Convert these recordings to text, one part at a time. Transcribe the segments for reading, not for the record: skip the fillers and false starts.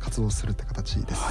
活動するって形です。 はい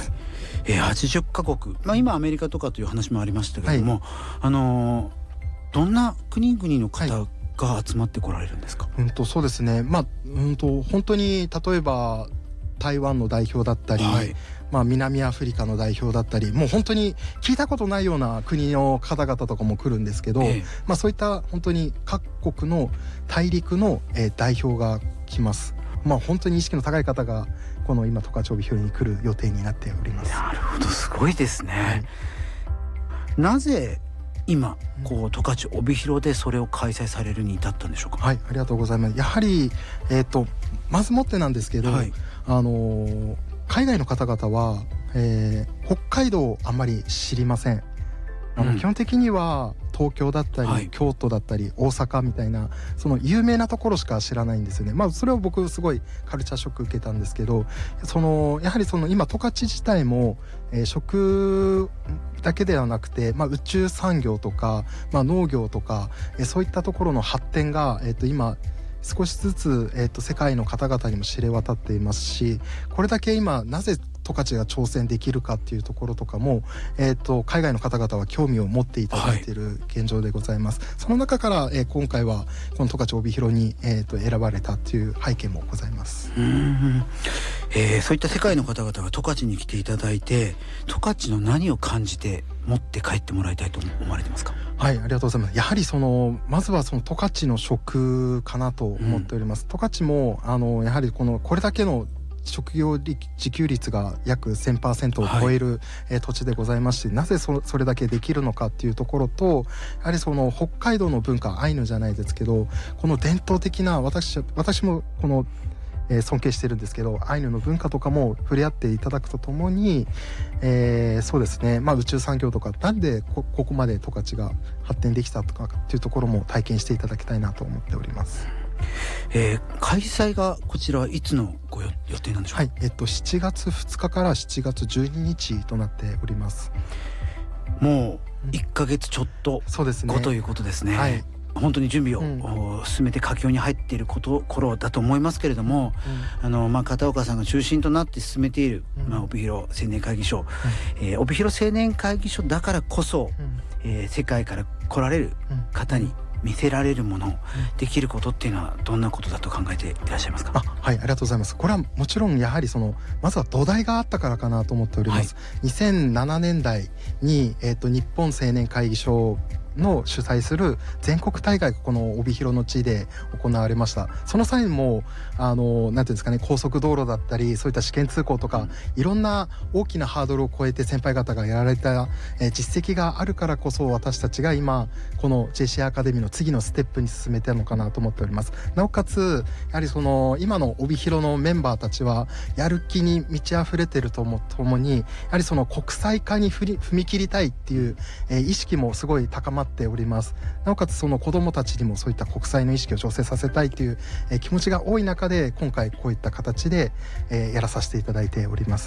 、80カ国、今アメリカとかという話もありましたけれども、どんな国々の方が集まってこられるんですか？ そうですね、本当に例えば台湾の代表だったり、南アフリカの代表だったり、もう本当に聞いたことないような国の方々とかも来るんですけど、そういった本当に各国の大陸の、代表が来ます。本当に意識の高い方がこの今十勝帯広に来る予定になっております。 なるほど、すごいですね。なぜ今十勝帯広でそれを開催されるに至ったんでしょうか？ ありがとうございます。やはり、まずもってなんですけど、海外の方々は、北海道をあんまり知りません。基本的には東京だったり、京都だったり大阪みたいなその有名なところしか知らないんですよね。それを僕すごいカルチャーショック受けたんですけど、やはり今十勝自体も、食だけではなくて、宇宙産業とか、農業とか、そういったところの発展が、今少しずつ、世界の方々にも知れ渡っていますし、これだけ今なぜ十勝が挑戦できるかっていうところとかも、海外の方々は興味を持っていただいている現状でございます。その中から、今回はこの十勝帯広に、選ばれたっていう背景もございます。 そういった世界の方々が十勝に来ていただいて、十勝の何を感じて持って帰ってもらいたいと思われてますか？ありがとうございます。やはりまずは十勝の食かなと思っております。十勝もやはりこれだけの食業自給率が約 1000% を超える、土地でございますし、なぜそれだけできるのかっていうところと、やはり北海道の文化、アイヌじゃないですけど、この伝統的な私も尊敬してるんですけど、アイヌの文化とかも触れ合っていただくとともに、そうですね、宇宙産業とかなんでここまで十勝が発展できたとかっていうところも体験していただきたいなと思っております。 開催がこちらはいつのご予定なんでしょうか ？7月2日から7月12日となっております。 もう1ヶ月ちょっと後ということですね。本当に準備を進めて佳境に入っている頃だと思いますけれども、片岡さんが中心となって進めている、帯広青年会議所、帯広青年会議所だからこそ、世界から来られる方に見せられるもの、できることっていうのはどんなことだと考えていらっしゃいますか？ ありがとうございます。これはもちろんやはりまずは土台があったからかなと思っております。2007年代に、日本青年会議所の主催する全国大会がこの帯広の地で行われました。その際もなんていうんですかね、高速道路だったりそういった試験通行とか、いろんな大きなハードルを超えて先輩方がやられた、実績があるからこそ、私たちが今この JC アカデミーの次のステップに進めてるのかなと思っております。なおかつやはり今の帯広のメンバーたちはやる気に満ち溢れてるともに、やはり国際化に踏み切りたいっていう、意識もすごい高まっております。なおかつ子どもたちにもそういった国際の意識を醸成させたいという、気持ちが多い中で今回こういった形で、やらさせていただいております。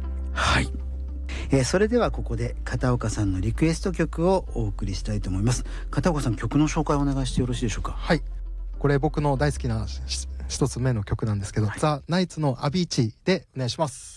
それではここで片岡さんのリクエスト曲をお送りしたいと思います。片岡さん、曲の紹介をお願いしてよろしいでしょうか？ これ僕の大好きな一つ目の曲なんですけど、ザ・ナイツのアビーチでお願いします。